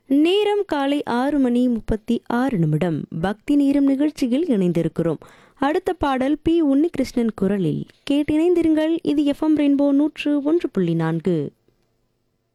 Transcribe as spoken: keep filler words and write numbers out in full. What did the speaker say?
நேரம் காலை ஆறு மணி முப்பத்தி ஆறு நிமிடம். பக்தி நேரம் நிகழ்ச்சியில் இணைந்திருக்கிறோம். அடுத்த பாடல் பி உன்னிகிருஷ்ணன் குரலில் கேட்டிணைந்திருங்கள். இது எஃப்எம் ரெயின்போ நூற்று ஒன்று புள்ளி நான்கு.